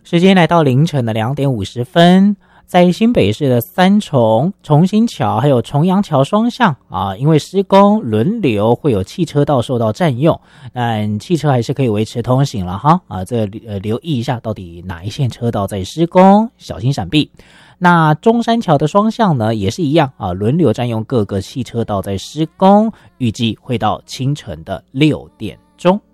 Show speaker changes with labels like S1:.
S1: 时间来到凌晨的2:50，在新北市的三重、重新桥还有重阳桥双向因为施工轮流会有汽车道受到占用，但汽车还是可以维持通行了哈留意一下到底哪一线车道在施工，小心闪避。那中山桥的双向呢也是一样轮流占用各个汽车道在施工，预计会到清晨的6点钟。